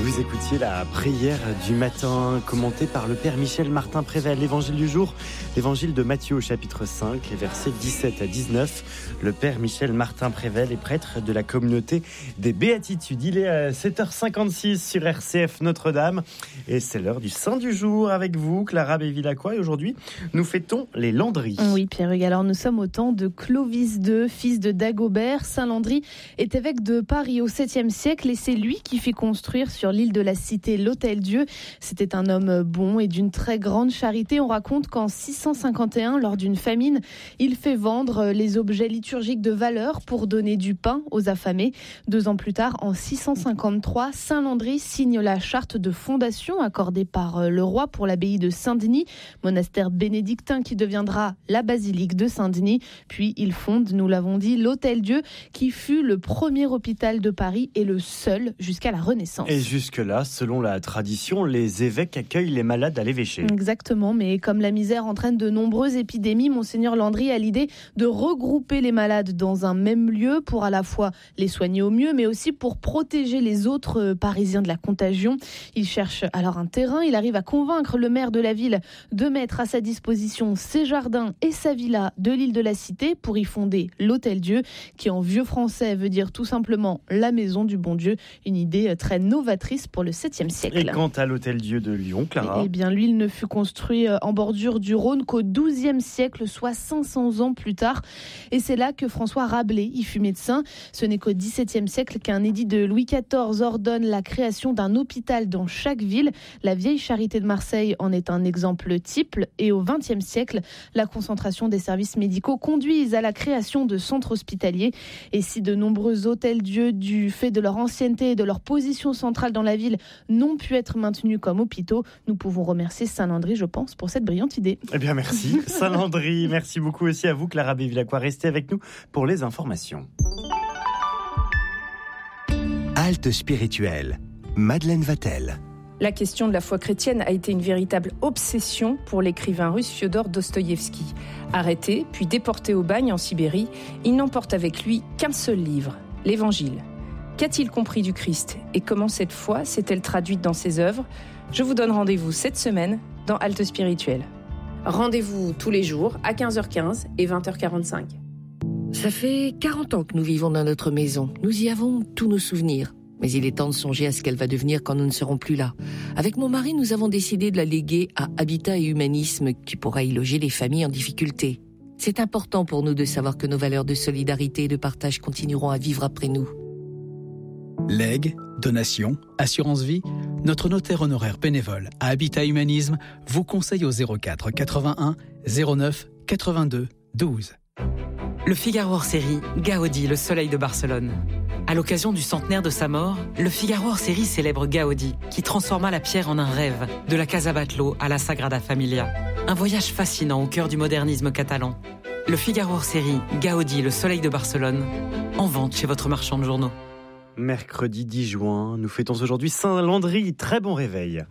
Vous écoutiez la prière du matin commentée par le Père Michel Martin Prével. L'évangile du jour, l'évangile de Matthieu au chapitre 5, les versets 17 à 19. Le Père Michel Martin Prével est prêtre de la communauté des Béatitudes. Il est à 7h56 sur RCF Notre-Dame et c'est l'heure du Saint du jour avec vous, Clara Bévilacqua. Et aujourd'hui, nous fêtons les Landry. Oui, Pierre-Hugues, alors nous sommes au temps de Clovis II, fils de Dagobert. Saint Landry est évêque de Paris au 7e siècle et c'est lui qui fait construire sur l'île de la Cité l'Hôtel-Dieu. C'était un homme bon et d'une très grande charité. On raconte qu'en 651, lors d'une famine, il fait vendre les objets liturgiques de valeur pour donner du pain aux affamés. 2 ans plus tard, en 653, Saint Landry signe la charte de fondation accordée par le roi pour l'abbaye de Saint-Denis, monastère bénédictin qui deviendra la basilique de Saint-Denis. Puis il fonde, nous l'avons dit, l'Hôtel-Dieu qui fut le premier hôpital de Paris et le seul jusqu'à la Renaissance. Et jusque-là, selon la tradition, les évêques accueillent les malades à l'évêché. Exactement, mais comme la misère entraîne de nombreuses épidémies, Monseigneur Landry a l'idée de regrouper les malades dans un même lieu pour à la fois les soigner au mieux, mais aussi pour protéger les autres Parisiens de la contagion. Il cherche alors un terrain, il arrive à convaincre le maire de la ville de mettre à sa disposition ses jardins et sa villa de l'île de la Cité pour y fonder l'Hôtel-Dieu, qui en vieux français veut dire tout simplement la maison du bon Dieu, une idée très novatrice pour le 7e siècle. Et quant à l'Hôtel-Dieu de Lyon, Clara ? Eh bien, lui, il ne fut construit en bordure du Rhône qu'au XIIe siècle, soit 500 ans plus tard. Et c'est là que François Rabelais y fut médecin. Ce n'est qu'au XVIIe siècle qu'un édit de Louis XIV ordonne la création d'un hôpital dans chaque ville. La vieille Charité de Marseille en est un exemple type. Et au XXe siècle, la concentration des services médicaux conduisent à la création de centres hospitaliers. Et si de nombreux hôtels-dieux, du fait de leur ancienneté et de leur position centrale dans la ville, n'ont pu être maintenus comme hôpitaux, nous pouvons remercier Saint Landry, je pense, pour cette brillante idée. Eh bien, merci Saint Landry. Merci beaucoup aussi à vous, Clara Bévilacqua. Restez avec nous pour les informations. Halte spirituelle. Madeleine Vatel. La question de la foi chrétienne a été une véritable obsession pour l'écrivain russe Fiodor Dostoïevski. Arrêté, puis déporté au bagne en Sibérie, il n'emporte avec lui qu'un seul livre, l'Évangile. Qu'a-t-il compris du Christ et comment cette foi s'est-elle traduite dans ses œuvres ? Je vous donne rendez-vous cette semaine dans Halte Spirituelle. Rendez-vous tous les jours à 15h15 et 20h45. Ça fait 40 ans que nous vivons dans notre maison. Nous y avons tous nos souvenirs. Mais il est temps de songer à ce qu'elle va devenir quand nous ne serons plus là. Avec mon mari, nous avons décidé de la léguer à Habitat et Humanisme qui pourra y loger les familles en difficulté. C'est important pour nous de savoir que nos valeurs de solidarité et de partage continueront à vivre après nous. Legs, donations, assurance vie, notre notaire honoraire bénévole à Habitat Humanisme vous conseille au 04 81 09 82 12. Le Figaro hors-série Gaudi, le soleil de Barcelone. À l'occasion du centenaire de sa mort, le Figaro hors-série célèbre Gaudi, qui transforma la pierre en un rêve, de la Casa Batlló à la Sagrada Familia. Un voyage fascinant au cœur du modernisme catalan. Le Figaro hors-série Gaudi, le soleil de Barcelone, en vente chez votre marchand de journaux. Mercredi 10 juin, nous fêtons aujourd'hui Saint Landry. Très bon réveil.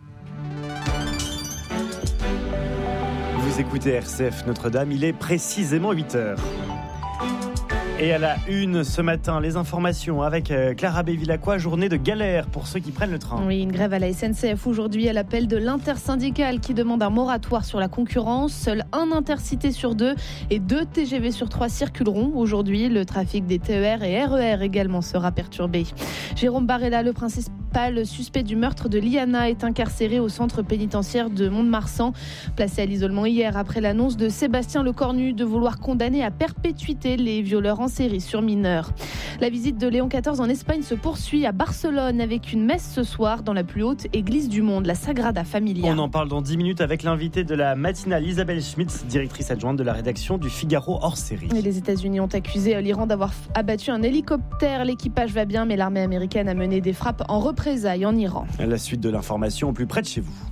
Vous écoutez RCF Notre-Dame, il est précisément 8h. Et à la une ce matin, les informations avec Clara Bévilacqua, journée de galère pour ceux qui prennent le train. Oui, une grève à la SNCF aujourd'hui à l'appel de l'intersyndicale qui demande un moratoire sur la concurrence. Seul un intercité sur 2 et 2 TGV sur 3 circuleront aujourd'hui. Le trafic des TER et RER également sera perturbé. Jérôme Barella, le principal suspect du meurtre de Liana, est incarcéré au centre pénitentiaire de Mont-de-Marsan. Placé à l'isolement hier après l'annonce de Sébastien Lecornu de vouloir condamner à perpétuité les violeurs en série sur mineurs. La visite de Léon XIV en Espagne se poursuit à Barcelone avec une messe ce soir dans la plus haute église du monde, la Sagrada Familia. On en parle dans 10 minutes avec l'invitée de la matinale, Isabelle Schmitz, directrice adjointe de la rédaction du Figaro hors-série. Et les États-Unis ont accusé l'Iran d'avoir abattu un hélicoptère. L'équipage va bien, mais l'armée américaine a mené des frappes en représailles en Iran. La suite de l'information au plus près de chez vous.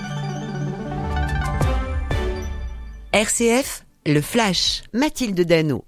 RCF, le Flash, Mathilde Dano.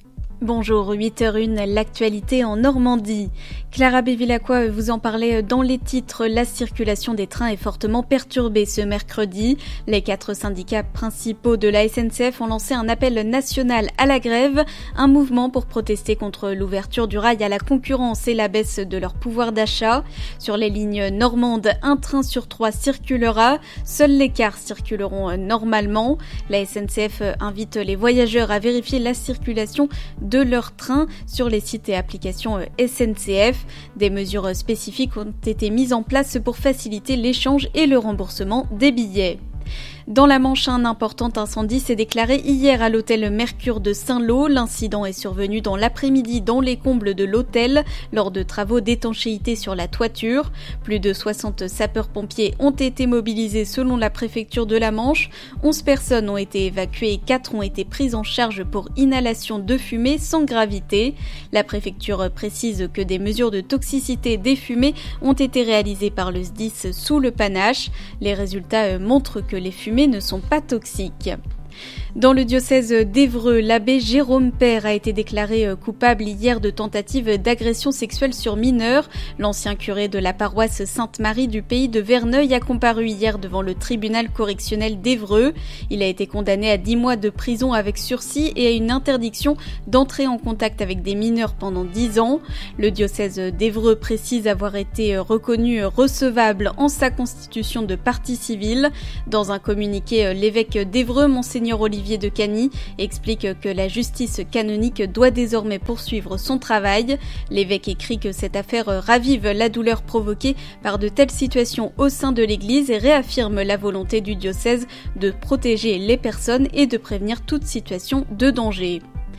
Bonjour, 8h01, l'actualité en Normandie. Clara Bévilacqua vous en parlait dans les titres. La circulation des trains est fortement perturbée ce mercredi. Les 4 syndicats principaux de la SNCF ont lancé un appel national à la grève, un mouvement pour protester contre l'ouverture du rail à la concurrence et la baisse de leur pouvoir d'achat. Sur les lignes normandes, un train sur 3 circulera. Seuls les cars circuleront normalement. La SNCF invite les voyageurs à vérifier la circulation de leur train sur les sites et applications SNCF. Des mesures spécifiques ont été mises en place pour faciliter l'échange et le remboursement des billets. Dans la Manche, un important incendie s'est déclaré hier à l'hôtel Mercure de Saint-Lô. L'incident est survenu dans l'après-midi dans les combles de l'hôtel, lors de travaux d'étanchéité sur la toiture. Plus de 60 sapeurs-pompiers ont été mobilisés selon la préfecture de la Manche. 11 personnes ont été évacuées et 4 ont été prises en charge pour inhalation de fumée sans gravité. La préfecture précise que des mesures de toxicité des fumées ont été réalisées par le SDIS sous le panache. Les résultats montrent que les fumées ne sont pas toxiques. Dans le diocèse d'Évreux, l'abbé Jérôme Père a été déclaré coupable hier de tentative d'agression sexuelle sur mineur. L'ancien curé de la paroisse Sainte-Marie du pays de Verneuil a comparu hier devant le tribunal correctionnel d'Évreux. Il a été condamné à 10 mois de prison avec sursis et à une interdiction d'entrer en contact avec des mineurs pendant 10 ans. Le diocèse d'Évreux précise avoir été reconnu recevable en sa constitution de partie civile. Dans un communiqué, l'évêque d'Évreux, Monseigneur Olivier de Cagny, explique que la justice canonique doit désormais poursuivre son travail. L'évêque écrit que cette affaire ravive la douleur provoquée par de telles situations au sein de l'Église et réaffirme la volonté du diocèse de protéger les personnes et de prévenir toute situation de danger.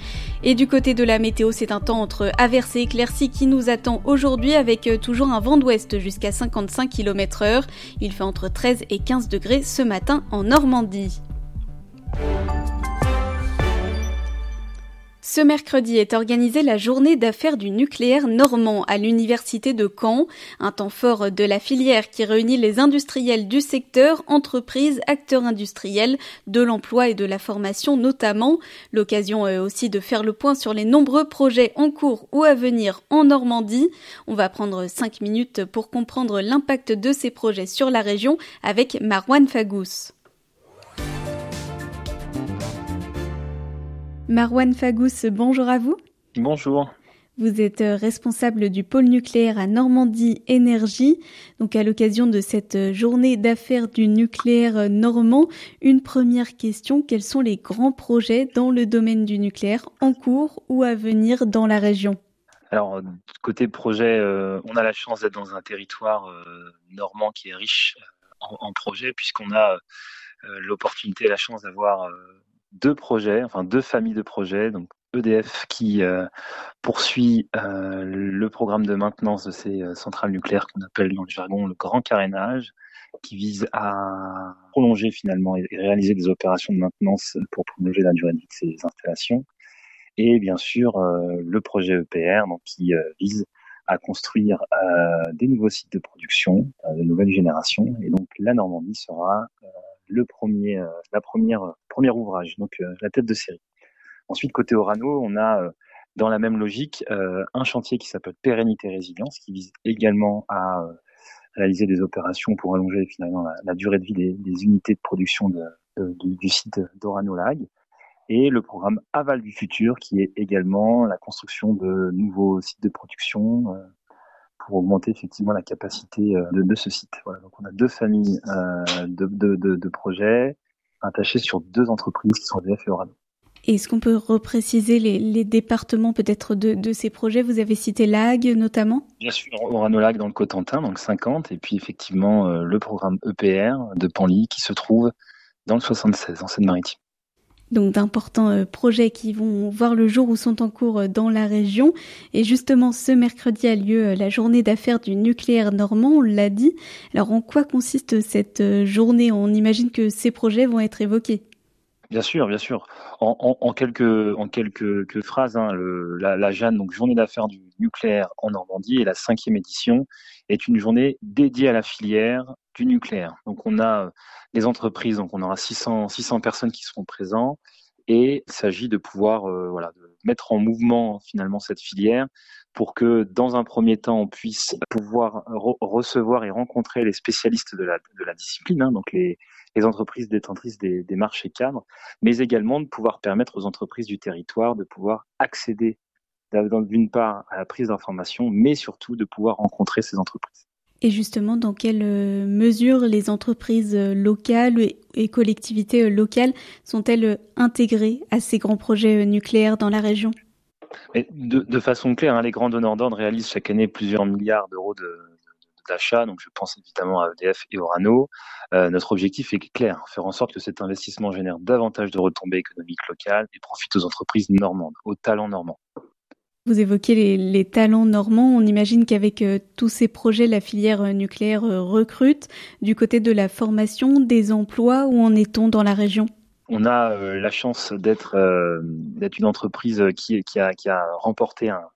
Et du côté de la météo, c'est un temps entre averses et éclaircies qui nous attend aujourd'hui avec toujours un vent d'ouest jusqu'à 55 km/h. Il fait entre 13 et 15 degrés ce matin en Normandie. Ce mercredi est organisée la journée d'affaires du nucléaire normand à l'université de Caen, un temps fort de la filière qui réunit les industriels du secteur, entreprises, acteurs industriels, de l'emploi et de la formation notamment. L'occasion aussi de faire le point sur les nombreux projets en cours ou à venir en Normandie. On va prendre 5 minutes pour comprendre l'impact de ces projets sur la région avec Marouane Fagous. Marouane Fagous, bonjour à vous. Bonjour. Vous êtes responsable du pôle nucléaire à Normandie Énergie. Donc à l'occasion de cette journée d'affaires du nucléaire normand, une première question, quels sont les grands projets dans le domaine du nucléaire en cours ou à venir dans la région ? Alors, côté projet, on a la chance d'être dans un territoire normand qui est riche en projets, puisqu'on a l'opportunité et la chance d'avoir deux familles de projets. Donc EDF qui poursuit le programme de maintenance de ces centrales nucléaires qu'on appelle dans le jargon le grand carénage, qui vise à prolonger finalement et réaliser des opérations de maintenance pour prolonger la durée de vie de ces installations. Et bien sûr le projet EPR donc, qui vise à construire des nouveaux sites de production de nouvelle génération. Et donc la Normandie sera le premier ouvrage, donc la tête de série. Ensuite, côté Orano, on a dans la même logique un chantier qui s'appelle Pérennité Résilience, qui vise également à réaliser des opérations pour allonger finalement la durée de vie des unités de production du site d'Orano-Lag. Et le programme Aval du futur, qui est également la construction de nouveaux sites de production pour augmenter effectivement la capacité de ce site. Voilà, donc on a deux familles de projets attachés sur deux entreprises qui sont EDF et Orano. Est-ce qu'on peut repréciser les départements peut-être de ces projets ? Vous avez cité Lag notamment ? Bien sûr, Orano-Lag dans le Cotentin, donc 50, et puis effectivement le programme EPR de Panly qui se trouve dans le 76, en Seine-Maritime. Donc d'importants projets qui vont voir le jour ou sont en cours dans la région. Et justement, ce mercredi a lieu la journée d'affaires du nucléaire normand, on l'a dit. Alors en quoi consiste cette journée ? On imagine que ces projets vont être évoqués. Bien sûr. En quelques phrases, la Jeanne, donc journée d'affaires du nucléaire en Normandie, et la 5e édition est une journée dédiée à la filière du nucléaire. Donc on a les entreprises, donc on aura 600 personnes qui seront présentes, Et il s'agit de pouvoir de mettre en mouvement finalement cette filière pour que dans un premier temps, on puisse pouvoir recevoir et rencontrer les spécialistes de la discipline, donc les entreprises détentrices des marchés cadres, mais également de pouvoir permettre aux entreprises du territoire de pouvoir accéder d'une part à la prise d'informations, mais surtout de pouvoir rencontrer ces entreprises. Et justement, dans quelle mesure les entreprises locales et collectivités locales sont-elles intégrées à ces grands projets nucléaires dans la région ? Et de façon claire, les grands donneurs d'ordre réalisent chaque année plusieurs milliards d'euros d'achat, donc je pense évidemment à EDF et Orano. Notre objectif est clair, faire en sorte que cet investissement génère davantage de retombées économiques locales et profite aux entreprises normandes, aux talents normands. Vous évoquez les talents normands. On imagine qu'avec tous ces projets, la filière nucléaire recrute. Du côté de la formation, des emplois, où en est-on dans la région ? On a la chance d'être une entreprise qui a remporté un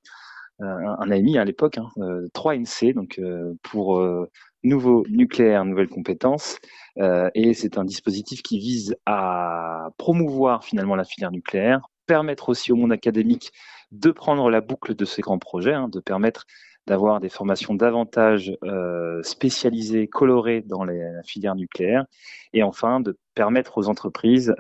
AMI à l'époque, 3NC, donc pour nouveau nucléaire, nouvelles compétences. Et c'est un dispositif qui vise à promouvoir finalement la filière nucléaire, permettre aussi au monde académique de prendre la boucle de ces grands projets, de permettre d'avoir des formations davantage spécialisées, colorées dans la filière nucléaire, et enfin de permettre aux entreprises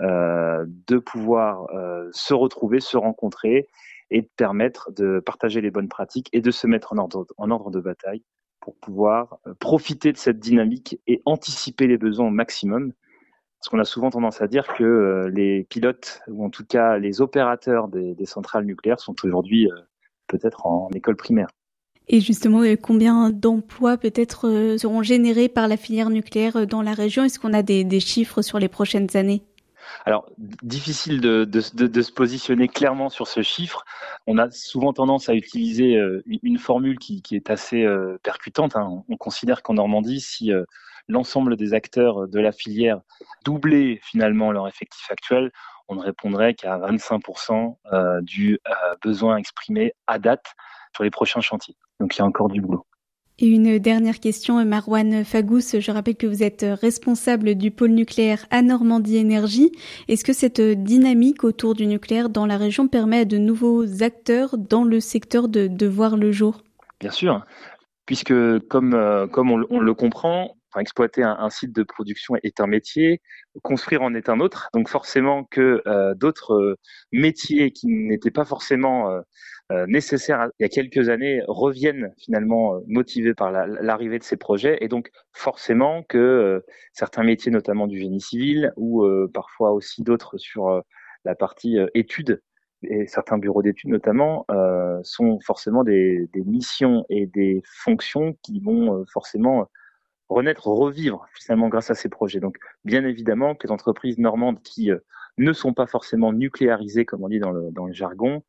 de pouvoir se retrouver, se rencontrer, et de permettre de partager les bonnes pratiques et de se mettre en ordre de bataille pour pouvoir profiter de cette dynamique et anticiper les besoins au maximum. Parce qu'on a souvent tendance à dire que les pilotes, ou en tout cas les opérateurs des centrales nucléaires sont aujourd'hui peut-être en école primaire. Et justement, combien d'emplois peut-être seront générés par la filière nucléaire dans la région ? Est-ce qu'on a des chiffres sur les prochaines années ? Alors, difficile de se positionner clairement sur ce chiffre. On a souvent tendance à utiliser une formule qui est assez percutante. On considère qu'en Normandie, si l'ensemble des acteurs de la filière doublaient finalement leur effectif actuel, on ne répondrait qu'à 25% du besoin exprimé à date sur les prochains chantiers. Donc il y a encore du boulot. Et une dernière question, Marouane Fagous, je rappelle que vous êtes responsable du pôle nucléaire à Normandie Énergie. Est-ce que cette dynamique autour du nucléaire dans la région permet à de nouveaux acteurs dans le secteur de voir le jour ? Bien sûr, puisque comme on le comprend, exploiter un site de production est un métier, construire en est un autre. Donc forcément que d'autres métiers qui n'étaient pas forcément nécessaires il y a quelques années reviennent finalement motivés par l'arrivée de ces projets, et donc forcément que certains métiers, notamment du génie civil, ou parfois aussi d'autres sur la partie études, et certains bureaux d'études notamment, sont forcément des missions et des fonctions qui vont forcément renaître, revivre finalement grâce à ces projets. Donc bien évidemment que les entreprises normandes qui ne sont pas forcément nucléarisées, comme on dit dans le jargon,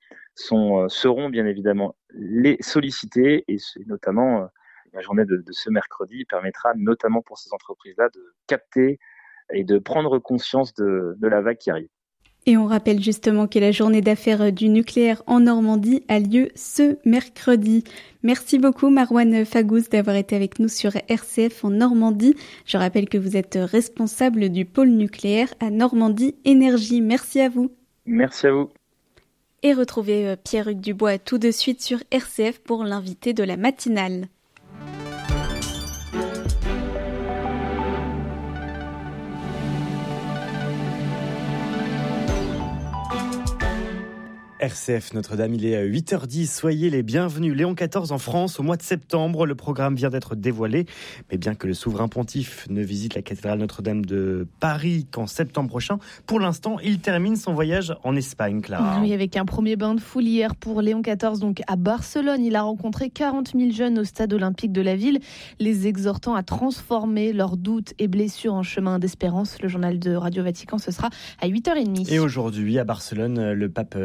seront bien évidemment les sollicitées, et notamment la journée de ce mercredi permettra notamment pour ces entreprises-là de capter et de prendre conscience de la vague qui arrive. Et on rappelle justement que la journée d'affaires du nucléaire en Normandie a lieu ce mercredi. Merci beaucoup Marouane Fagous d'avoir été avec nous sur RCF en Normandie. Je rappelle que vous êtes responsable du pôle nucléaire à Normandie Énergie. Merci à vous. Merci à vous. Et retrouvez Pierre-Hugues Dubois tout de suite sur RCF pour l'invité de la matinale. RCF Notre-Dame, il est 8h10, soyez les bienvenus. Léon XIV en France au mois de septembre, le programme vient d'être dévoilé. Mais bien que le souverain pontife ne visite la cathédrale Notre-Dame de Paris qu'en septembre prochain, pour l'instant, il termine son voyage en Espagne, Clara. Oui, avec un premier bain de foule hier pour Léon XIV, donc à Barcelone. Il a rencontré 40 000 jeunes au stade olympique de la ville, les exhortant à transformer leurs doutes et blessures en chemin d'espérance. Le journal de Radio Vatican, ce sera à 8h30. Et aujourd'hui, à Barcelone, le pape Léon XIV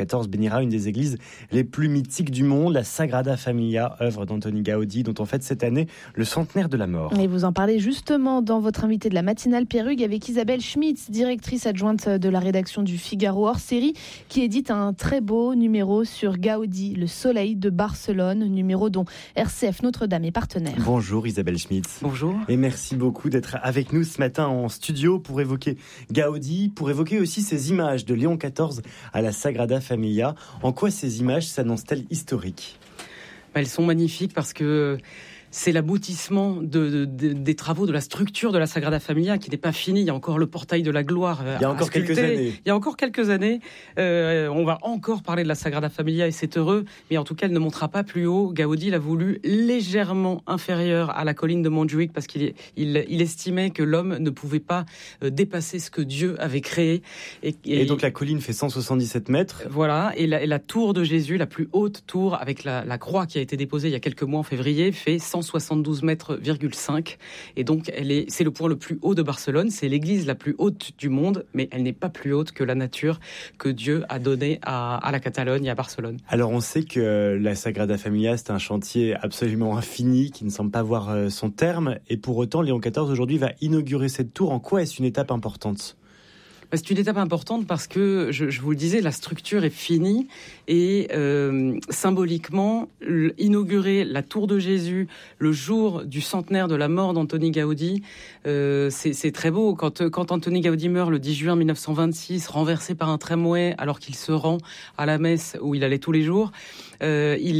XIV bénira une des églises les plus mythiques du monde, la Sagrada Familia, œuvre d'Antoni Gaudi, dont on fête cette année le centenaire de la mort. Et vous en parlez justement dans votre invité de la matinale Pierre Hugues avec Isabelle Schmitz, directrice adjointe de la rédaction du Figaro hors série, qui édite un très beau numéro sur Gaudi, le soleil de Barcelone, numéro dont RCF Notre-Dame est partenaire. Bonjour Isabelle Schmitz. Bonjour. Et merci beaucoup d'être avec nous ce matin en studio pour évoquer Gaudi, pour évoquer aussi ces images de Léon XIV à la Sagrada Familia. En quoi ces images s'annoncent-elles historiques ? Elles sont magnifiques parce que c'est l'aboutissement des travaux de la structure de la Sagrada Familia qui n'est pas finie. Il y a encore le portail de la gloire. Il y a encore quelques années. Il y a encore quelques années. On va encore parler de la Sagrada Familia et c'est heureux. Mais en tout cas, elle ne montera pas plus haut. Gaudi l'a voulu légèrement inférieur à la colline de Montjuïc parce qu'il estimait que l'homme ne pouvait pas dépasser ce que Dieu avait créé. Et donc la colline fait 177 mètres. Voilà. Et la tour de Jésus, la plus haute tour avec la croix qui a été déposée il y a quelques mois en février, fait 172,5 mètres. Et donc, c'est le point le plus haut de Barcelone. C'est l'église la plus haute du monde, mais elle n'est pas plus haute que la nature que Dieu a donnée à la Catalogne et à Barcelone. Alors, on sait que la Sagrada Familia, c'est un chantier absolument infini qui ne semble pas voir son terme. Et pour autant, Léon XIV aujourd'hui va inaugurer cette tour. En quoi est-ce une étape importante ? C'est une étape importante parce que, je vous le disais, la structure est finie et symboliquement, inaugurer la tour de Jésus le jour du centenaire de la mort d'Antoni Gaudi, c'est très beau. Quand Antoni Gaudi meurt le 10 juin 1926, renversé par un tramway alors qu'il se rend à la messe où il allait tous les jours, il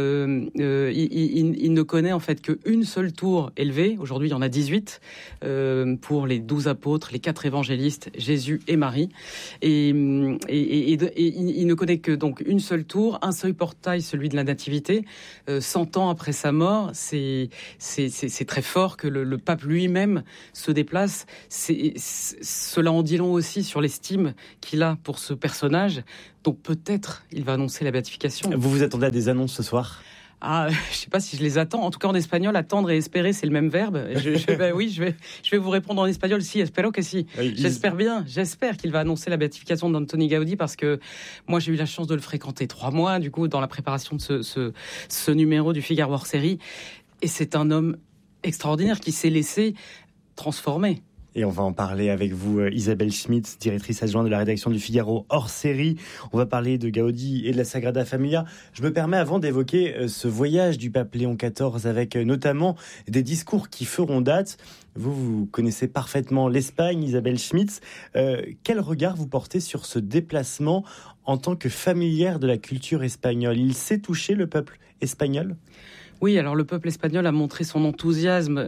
ne connaît en fait qu'une seule tour élevée. Aujourd'hui, il y en a 18 pour les 12 apôtres, les 4 évangélistes, Jésus et Marie. Et il ne connaît que donc une seule tour, un seul portail, celui de la Nativité. 100 ans après sa mort, c'est très fort que le pape lui-même se déplace. Cela en dit long aussi sur l'estime qu'il a pour ce personnage. Donc peut-être il va annoncer la béatification. Vous vous attendez à des annonces ce soir ? Je sais pas si je les attends. En tout cas, en espagnol, attendre et espérer, c'est le même verbe. Je vais vous répondre en espagnol. Si, espero que si. J'espère bien. J'espère qu'il va annoncer la béatification d'Antoni Gaudi parce que moi, j'ai eu la chance de le fréquenter 3 mois, du coup, dans la préparation de ce numéro du Figaro hors série. Et c'est un homme extraordinaire qui s'est laissé transformer. Et on va en parler avec vous, Isabelle Schmitz, directrice adjointe de la rédaction du Figaro hors série. On va parler de Gaudi et de la Sagrada Familia. Je me permets avant d'évoquer ce voyage du pape Léon XIV avec notamment des discours qui feront date. Vous connaissez parfaitement l'Espagne, Isabelle Schmitz. Quel regard vous portez sur ce déplacement en tant que familière de la culture espagnole ? Il sait toucher le peuple espagnol ? Oui, alors le peuple espagnol a montré son enthousiasme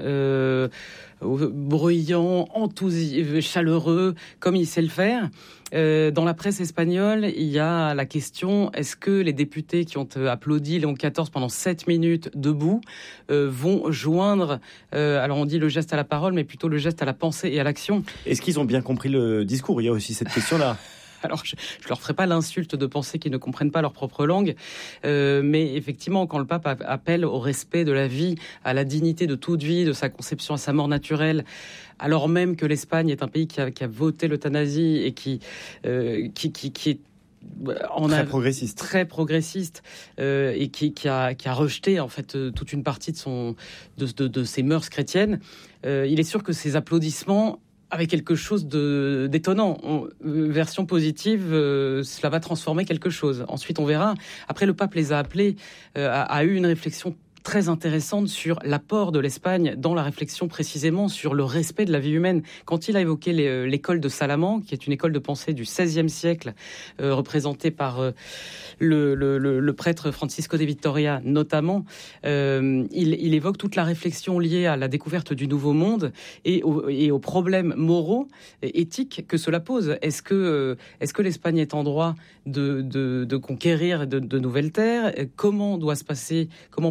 bruyant, chaleureux, comme il sait le faire. Dans la presse espagnole, il y a la question, est-ce que les députés qui ont applaudi Léon XIV pendant 7 minutes debout vont joindre, alors on dit le geste à la parole, mais plutôt le geste à la pensée et à l'action ? Est-ce qu'ils ont bien compris le discours ? Il y a aussi cette question-là. Alors, je leur ferai pas l'insulte de penser qu'ils ne comprennent pas leur propre langue, mais effectivement, quand le pape appelle au respect de la vie, à la dignité de toute vie, de sa conception à sa mort naturelle, alors même que l'Espagne est un pays qui a voté l'euthanasie et qui est très progressiste et qui a rejeté en fait toute une partie de ses mœurs chrétiennes, il est sûr que ces applaudissements avec quelque chose d'étonnant. Version positive, cela va transformer quelque chose. Ensuite, on verra. Après, le pape les a appelés, a eu une réflexion très intéressante sur l'apport de l'Espagne dans la réflexion précisément sur le respect de la vie humaine. Quand il a évoqué l'école de Salamanque, qui est une école de pensée du XVIe siècle, représentée par le prêtre Francisco de Vitoria notamment, il évoque toute la réflexion liée à la découverte du Nouveau Monde et aux problèmes moraux et éthiques que cela pose. Est-ce que l'Espagne est en droit de conquérir de nouvelles terres ? Comment peut se passer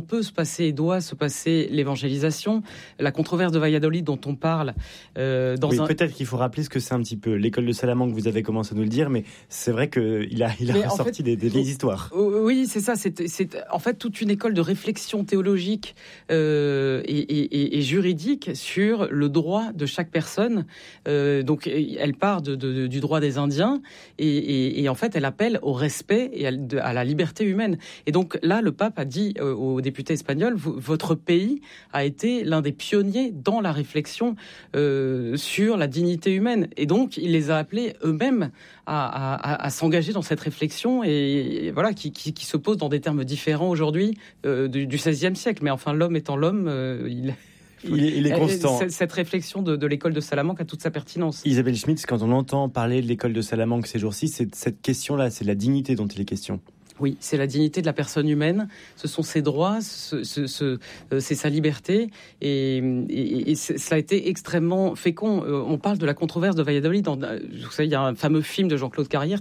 passer et doit se passer l'évangélisation. La controverse de Valladolid dont on parle... peut-être qu'il faut rappeler ce que c'est un petit peu. L'école de Salamanque, vous avez commencé à nous le dire, mais c'est vrai qu'il a ressorti des vieilles histoires. Oui, c'est ça. C'est en fait toute une école de réflexion théologique et juridique sur le droit de chaque personne. Donc, elle part du droit des Indiens et en fait, elle appelle au respect et à la liberté humaine. Et donc là, le pape a dit aux députés espagnols, votre pays a été l'un des pionniers dans la réflexion sur la dignité humaine. Et donc, il les a appelés eux-mêmes à s'engager dans cette réflexion et voilà, qui se pose dans des termes différents aujourd'hui du XVIe siècle. Mais enfin, l'homme étant l'homme, il est constant. Cette réflexion de l'école de Salamanque a toute sa pertinence. Isabelle Schmitz, quand on entend parler de l'école de Salamanque ces jours-ci, c'est cette question-là, c'est la dignité dont il est question. Oui, c'est la dignité de la personne humaine, ce sont ses droits, c'est sa liberté, et cela a été extrêmement fécond. On parle de la controverse de Valladolid. Vous savez, il y a un fameux film de Jean-Claude Carrière,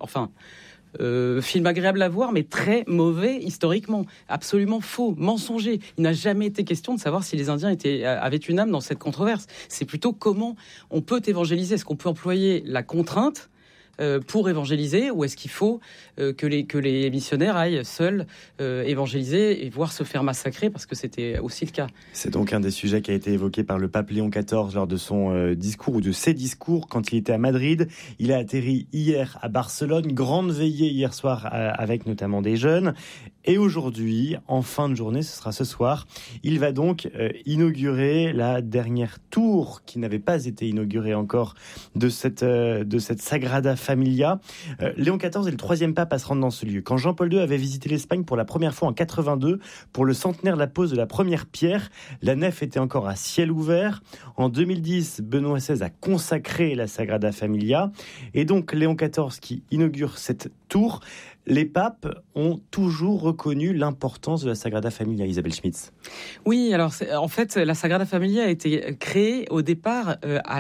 film agréable à voir, mais très mauvais historiquement, absolument faux, mensonger. Il n'a jamais été question de savoir si les Indiens avaient une âme dans cette controverse. C'est plutôt comment on peut évangéliser. Est-ce qu'on peut employer la contrainte pour évangéliser, ou est-ce qu'il faut que les missionnaires aillent seuls évangéliser et voir se faire massacrer, parce que c'était aussi le cas. C'est donc un des sujets qui a été évoqué par le pape Léon XIV lors de son discours, ou de ses discours, quand il était à Madrid. Il a atterri hier à Barcelone, grande veillée hier soir avec notamment des jeunes. Et aujourd'hui, en fin de journée, ce sera ce soir, il va donc inaugurer la dernière tour qui n'avait pas été inaugurée encore de cette Sagrada Familia. Léon XIV est le 3e pape à se rendre dans ce lieu. Quand Jean-Paul II avait visité l'Espagne pour la première fois en 82, pour le centenaire de la pose de la première pierre, la nef était encore à ciel ouvert. En 2010, Benoît XVI a consacré la Sagrada Familia. Et donc Léon XIV qui inaugure cette tour. Les papes ont toujours reconnu l'importance de la Sagrada Familia, Isabelle Schmitz. Oui, alors en fait, la Sagrada Familia a été créée au départ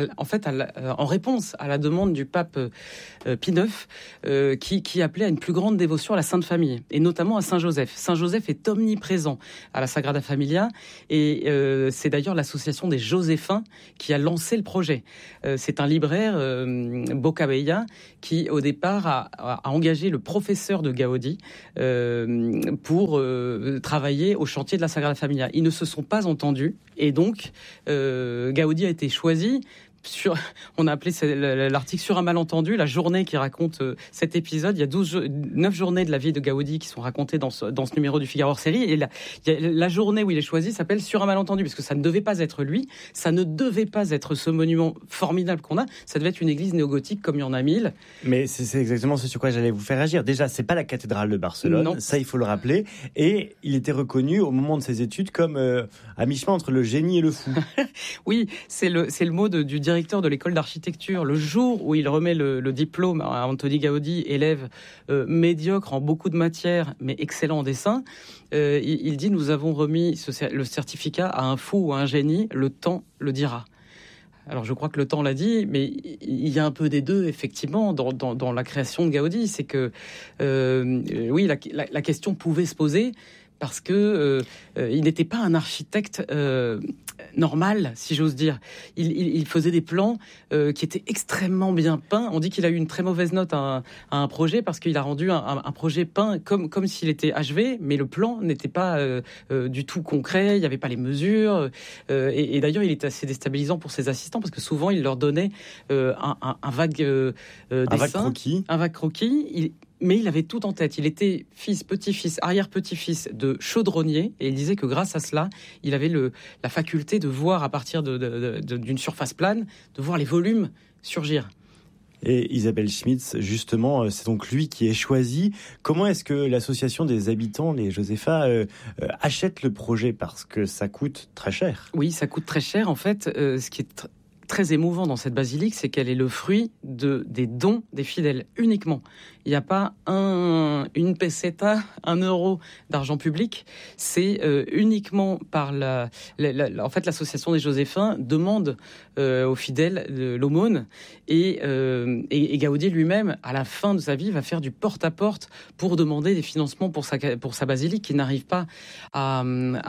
en réponse à la demande du pape Pie IX qui appelait à une plus grande dévotion à la Sainte Famille, et notamment à Saint Joseph. Saint Joseph est omniprésent à la Sagrada Familia, et c'est d'ailleurs l'association des Joséphains qui a lancé le projet. C'est un libraire, Bocabella, qui au départ a engagé le professeur de Gaudi pour travailler au chantier de la Sagrada Familia. Ils ne se sont pas entendus, et donc Gaudi a été choisi. On a appelé l'article sur un malentendu, la journée qui raconte cet épisode. Il y a 9 journées de la vie de Gaudi qui sont racontées dans ce numéro du Figaro série. Et la journée où il est choisi s'appelle sur un malentendu, parce que ça ne devait pas être lui, ça ne devait pas être ce monument formidable qu'on a. Ça devait être une église néogothique comme il y en a 1000. Mais c'est exactement ce sur quoi j'allais vous faire agir. Déjà, c'est pas la cathédrale de Barcelone, non. Ça il faut le rappeler. Et il était reconnu au moment de ses études comme à mi-chemin entre le génie et le fou. Oui, c'est le mot du directeur de l'école d'architecture. Le jour où il remet le diplôme à Antoni Gaudi, élève médiocre en beaucoup de matières, mais excellent en dessin, il dit: nous avons remis le certificat à un fou ou à un génie, le temps le dira. Alors je crois que le temps l'a dit, mais il y a un peu des deux, effectivement, dans la création de Gaudi. C'est que, oui, la question pouvait se poser, parce que il n'était pas un architecte normal, si j'ose dire. Il faisait des plans qui étaient extrêmement bien peints. On dit qu'il a eu une très mauvaise note à un projet, parce qu'il a rendu un projet peint comme s'il était achevé, mais le plan n'était pas du tout concret, il n'y avait pas les mesures. Et d'ailleurs, il était assez déstabilisant pour ses assistants, parce que souvent, il leur donnait un vague dessin, un vague croquis. Mais il avait tout en tête. Il était fils, petit-fils, arrière-petit-fils de chaudronnier, et il disait que grâce à cela, il avait la faculté de voir, à partir d'une surface plane, de voir les volumes surgir. Et Isabelle Schmitz, justement, c'est donc lui qui est choisi. Comment est-ce que l'association des habitants, les Josépha, achète le projet? Parce que ça coûte très cher. Oui, ça coûte très cher. En fait, ce qui est très émouvant dans cette basilique, c'est qu'elle est le fruit des dons des fidèles uniquement. Il n'y a pas une peseta, 1 euro d'argent public. C'est uniquement par en fait, l'association des Joséphins demande aux fidèles l'aumône et Gaudi lui-même, à la fin de sa vie, va faire du porte-à-porte pour demander des financements pour sa basilique qui n'arrive pas à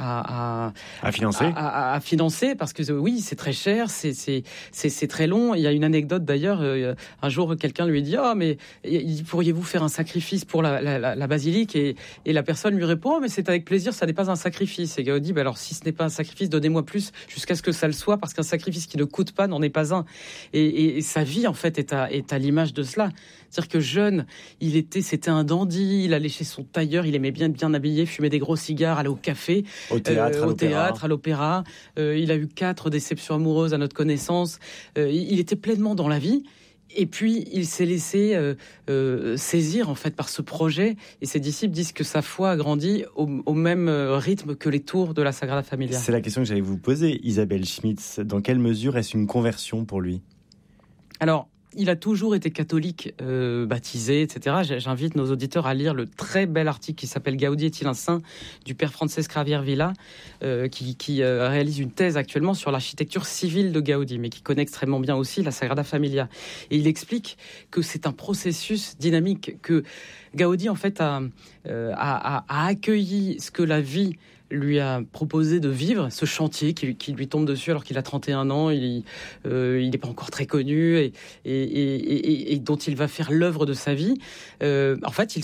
financer parce que oui, c'est très cher, c'est très long. Il y a une anecdote d'ailleurs. Un jour, quelqu'un lui dit mais pourriez-vous faire un sacrifice pour la basilique et la personne lui répond mais c'est avec plaisir, ça n'est pas un sacrifice. Et Gaudi alors si ce n'est pas un sacrifice, donnez-moi plus jusqu'à ce que ça le soit, parce qu'un sacrifice qui ne coûte pas n'en est pas un. Et sa vie en fait est à l'image de cela. C'est-à-dire que jeune, c'était un dandy, il allait chez son tailleur, il aimait bien habillé, fumer des gros cigares, aller au café, au théâtre, à l'opéra. Il a eu 4 déceptions amoureuses à notre connaissance. Il était pleinement dans la vie. Et puis, il s'est laissé saisir en fait par ce projet. Et ses disciples disent que sa foi a grandi au même rythme que les tours de la Sagrada Familia. C'est la question que j'allais vous poser, Isabelle Schmitz. Dans quelle mesure est-ce une conversion pour lui ? Alors, il a toujours été catholique, baptisé, etc. J'invite nos auditeurs à lire le très bel article qui s'appelle « Gaudi est-il un saint ?» du père Francesc Javier Villa, qui réalise une thèse actuellement sur l'architecture civile de Gaudi, mais qui connaît extrêmement bien aussi la Sagrada Familia. Et il explique que c'est un processus dynamique, que Gaudi, en fait, a accueilli ce que la vie lui a proposé de vivre, ce chantier qui lui tombe dessus alors qu'il a 31 ans, il n'est pas encore très connu et dont il va faire l'œuvre de sa vie. En fait,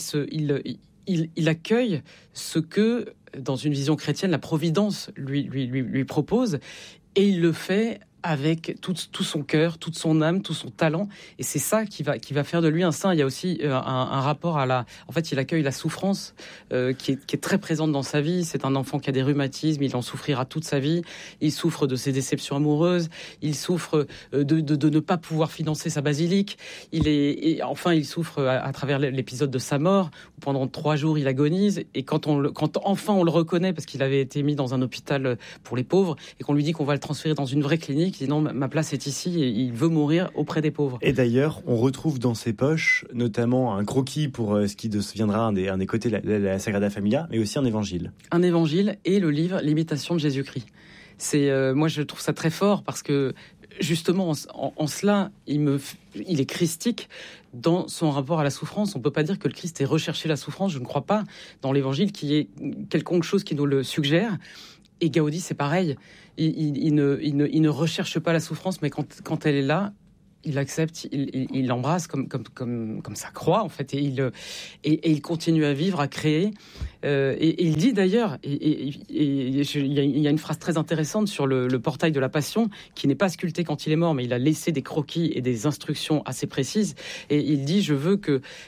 il accueille ce que, dans une vision chrétienne, la Providence lui propose, et il le fait avec tout son cœur, toute son âme, tout son talent, et c'est ça qui va faire de lui un saint. Il y a aussi un rapport en fait, il accueille la souffrance qui est très présente dans sa vie. C'est un enfant qui a des rhumatismes, il en souffrira toute sa vie. Il souffre de ses déceptions amoureuses, il souffre de ne pas pouvoir financer sa basilique. Il souffre à travers l'épisode de sa mort, où pendant 3 jours il agonise, et quand enfin on le reconnaît, parce qu'il avait été mis dans un hôpital pour les pauvres, et qu'on lui dit qu'on va le transférer dans une vraie clinique, il dit non, ma place est ici, et il veut mourir auprès des pauvres. Et d'ailleurs, on retrouve dans ses poches notamment un croquis pour ce qui deviendra un des côtés de la Sagrada Familia, mais aussi un évangile. Un évangile et le livre L'imitation de Jésus-Christ. Moi, je trouve ça très fort parce que justement, en cela, il est christique dans son rapport à la souffrance. On ne peut pas dire que le Christ ait recherché la souffrance. Je ne crois pas dans l'évangile qu'il y ait quelconque chose qui nous le suggère. Et Gaudi, c'est pareil. Il ne recherche pas la souffrance, mais quand elle est là, il l'accepte, il l'embrasse comme sa croix, en fait, et il continue à vivre, à créer. Et il dit d'ailleurs, il y a une phrase très intéressante sur le portail de la Passion, qui n'est pas sculpté quand il est mort, mais il a laissé des croquis et des instructions assez précises. Et il dit, je veux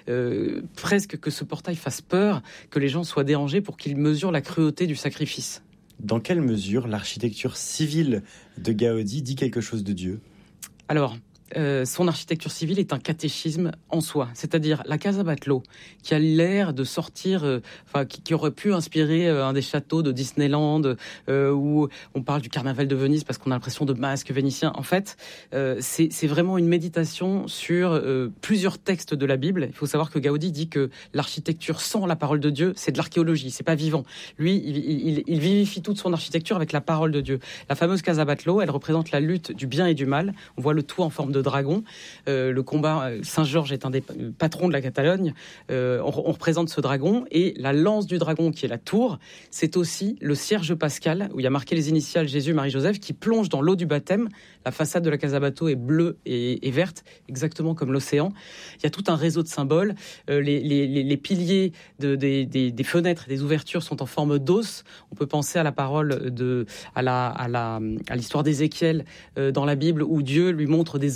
presque que ce portail fasse peur, que les gens soient dérangés pour qu'ils mesurent la cruauté du sacrifice. Dans quelle mesure l'architecture civile de Gaudi dit quelque chose de Dieu ? Alors, son architecture civile est un catéchisme en soi. C'est-à-dire la Casa Batlló, qui a l'air de sortir, qui aurait pu inspirer un des châteaux de Disneyland, où on parle du carnaval de Venise parce qu'on a l'impression de masques vénitiens. En fait, c'est vraiment une méditation sur plusieurs textes de la Bible. Il faut savoir que Gaudi dit que l'architecture sans la parole de Dieu, c'est de l'archéologie, c'est pas vivant. Lui, il vivifie toute son architecture avec la parole de Dieu. La fameuse Casa Batlló, elle représente la lutte du bien et du mal. On voit le tout en forme de dragon. Le combat, Saint-Georges est un des patrons de la Catalogne. On représente ce dragon, et la lance du dragon, qui est la tour, c'est aussi le cierge pascal, où il y a marqué les initiales Jésus, Marie, Joseph, qui plonge dans l'eau du baptême. La façade de la Casa Batlló est bleue et verte, exactement comme l'océan. Il y a tout un réseau de symboles. Les piliers des fenêtres, des ouvertures sont en forme d'os. On peut penser à la parole à l'histoire d'Ézéchiel dans la Bible, où Dieu lui montre des os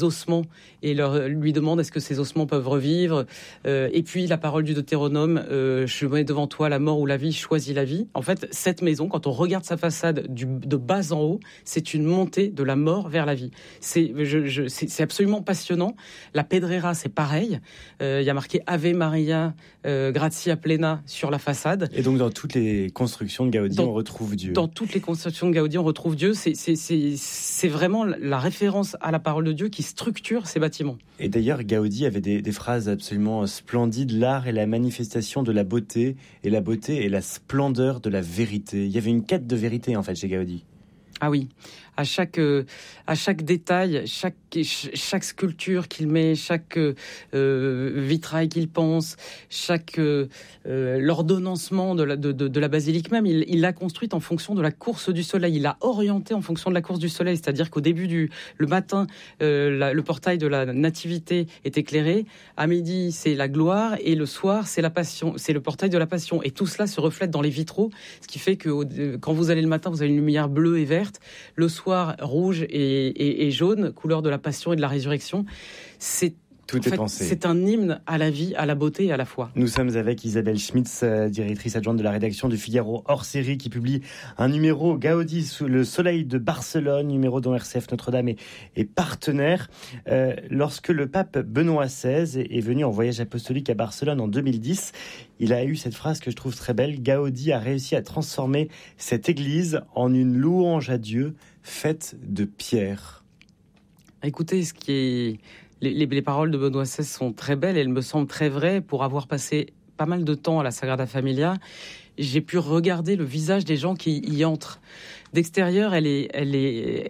ossements et lui demande est-ce que ces ossements peuvent revivre. Et puis la parole du Deutéronome, je mets devant toi la mort ou la vie, choisis la vie. En fait, cette maison, quand on regarde sa façade de bas en haut, c'est une montée de la mort vers la vie. C'est absolument passionnant. La Pedrera, c'est pareil. Il y a marqué Ave Maria, Gratia Plena sur la façade. Et donc dans toutes les constructions de Gaudi, on retrouve Dieu. Dans toutes les constructions de Gaudi, on retrouve Dieu. C'est vraiment la référence à la parole de Dieu qui structure ces bâtiments. Et d'ailleurs, Gaudi avait des phrases absolument splendides. L'art est la manifestation de la beauté, et la beauté est la splendeur de la vérité. Il y avait une quête de vérité, en fait, chez Gaudi. Ah oui, à chaque détail, chaque sculpture qu'il met, chaque vitrail qu'il pense, chaque l'ordonnancement de la basilique même, il l'a construite en fonction de la course du soleil. Il l'a orientée en fonction de la course du soleil, c'est-à-dire qu'au début le matin, le portail de la Nativité est éclairé, à midi c'est la gloire et le soir c'est la Passion, c'est le portail de la Passion. Et tout cela se reflète dans les vitraux, ce qui fait que quand vous allez le matin, vous avez une lumière bleue et verte. Le soir, rouge et jaune, couleur de la passion et de la résurrection. Tout est pensé. C'est un hymne à la vie, à la beauté et à la foi. Nous sommes avec Isabelle Schmitz, directrice adjointe de la rédaction du Figaro hors série, qui publie un numéro Gaudi sous le soleil de Barcelone, numéro dont RCF Notre-Dame est partenaire. Lorsque le pape Benoît XVI est venu en voyage apostolique à Barcelone en 2010, il a eu cette phrase que je trouve très belle. Gaudi a réussi à transformer cette église en une louange à Dieu faite de pierre. Écoutez, les paroles de Benoît XVI sont très belles et elles me semblent très vraies. Pour avoir passé pas mal de temps à la Sagrada Familia, j'ai pu regarder le visage des gens qui y entrent. D'extérieur, elle est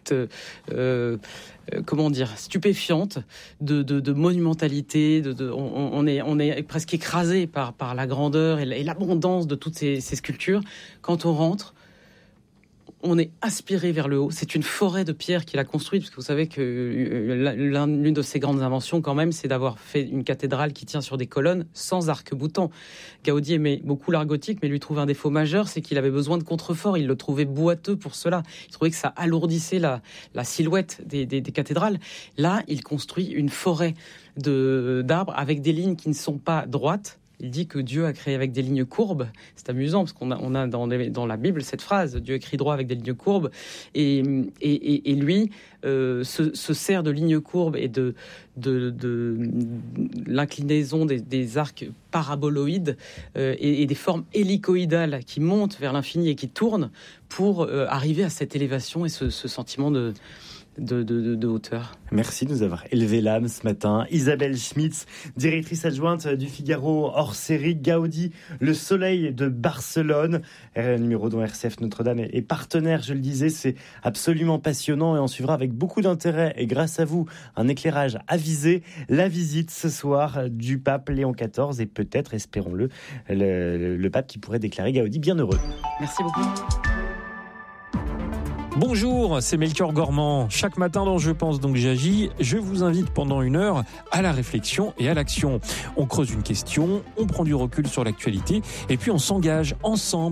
comment dire, stupéfiante de monumentalité. On est presque écrasé par la grandeur et l'abondance de toutes ces sculptures. Quand on rentre, on est aspiré vers le haut. C'est une forêt de pierre qu'il a construite, parce que vous savez que l'une de ses grandes inventions, quand même, c'est d'avoir fait une cathédrale qui tient sur des colonnes sans arc-boutant. Gaudi aimait beaucoup l'art gothique, mais lui trouvait un défaut majeur, c'est qu'il avait besoin de contreforts. Il le trouvait boiteux pour cela. Il trouvait que ça alourdissait la silhouette des cathédrales. Là, il construit une forêt d'arbres avec des lignes qui ne sont pas droites. Il dit que Dieu a créé avec des lignes courbes. C'est amusant parce qu'on a dans la Bible cette phrase, Dieu écrit droit avec des lignes courbes. Et lui se sert de lignes courbes et de l'inclinaison des arcs paraboloïdes et des formes hélicoïdales qui montent vers l'infini et qui tournent pour arriver à cette élévation et ce sentiment de hauteur. Merci de nous avoir élevé l'âme ce matin. Isabelle Schmitz, directrice adjointe du Figaro hors série, Gaudi, le soleil de Barcelone, numéro dont RCF Notre-Dame est partenaire, je le disais, c'est absolument passionnant et on suivra avec beaucoup d'intérêt et grâce à vous un éclairage avisé, la visite ce soir du pape Léon XIV et peut-être, espérons-le, le pape qui pourrait déclarer Gaudi bien heureux. Merci beaucoup. Bonjour, c'est Melchior Gormand. Chaque matin dans Je pense donc j'agis, je vous invite pendant 1 heure à la réflexion et à l'action. On creuse une question, on prend du recul sur l'actualité et puis on s'engage ensemble